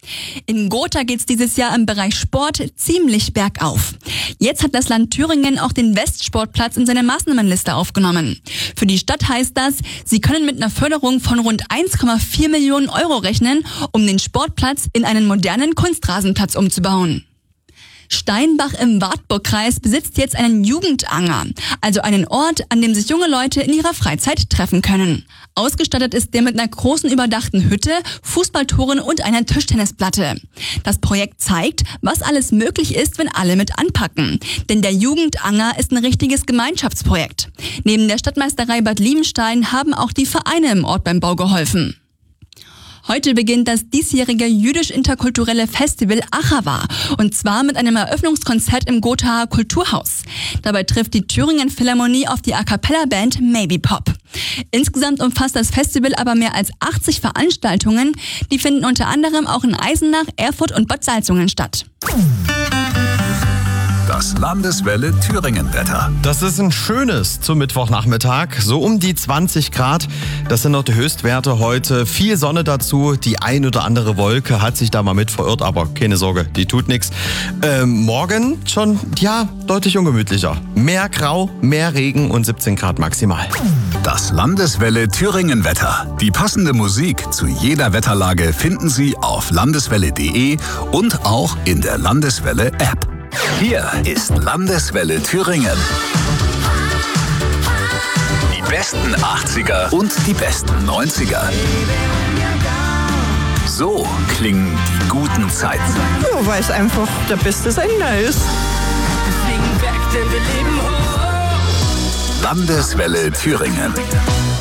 In Gotha geht's dieses Jahr im Bereich Sport ziemlich bergauf. Jetzt hat das Land Thüringen auch den Westsportplatz in seine Maßnahmenliste aufgenommen. Für die Stadt heißt das, sie können mit einer Förderung von rund 1,4 Millionen Euro rechnen, um den Sportplatz in einen modernen Kunstrasenplatz umzubauen. Steinbach im Wartburgkreis besitzt jetzt einen Jugendanger, also einen Ort, an dem sich junge Leute in ihrer Freizeit treffen können. Ausgestattet ist der mit einer großen überdachten Hütte, Fußballtoren und einer Tischtennisplatte. Das Projekt zeigt, was alles möglich ist, wenn alle mit anpacken. Denn der Jugendanger ist ein richtiges Gemeinschaftsprojekt. Neben der Stadtmeisterei Bad Liebenstein haben auch die Vereine im Ort beim Bau geholfen. Heute beginnt das diesjährige jüdisch-interkulturelle Festival Achava, und zwar mit einem Eröffnungskonzert im Gothaer Kulturhaus. Dabei trifft die Thüringen Philharmonie auf die A-Cappella-Band Maybe Pop. Insgesamt umfasst das Festival aber mehr als 80 Veranstaltungen, die finden unter anderem auch in Eisenach, Erfurt und Bad Salzungen statt. Das Landeswelle Thüringen-Wetter. Das ist ein schönes zum Mittwochnachmittag, so um die 20 Grad. Das sind noch die Höchstwerte heute. Viel Sonne dazu, die ein oder andere Wolke hat sich da mal mit verirrt, aber keine Sorge, die tut nichts. Morgen schon, deutlich ungemütlicher. Mehr Grau, mehr Regen und 17 Grad maximal. Das Landeswelle Thüringen-Wetter. Die passende Musik zu jeder Wetterlage finden Sie auf landeswelle.de und auch in der Landeswelle-App. Hier ist Landeswelle Thüringen. Die besten 80er und die besten 90er. So klingen die guten Zeiten. Ja, weil es einfach der beste Sender ist. Landeswelle Thüringen.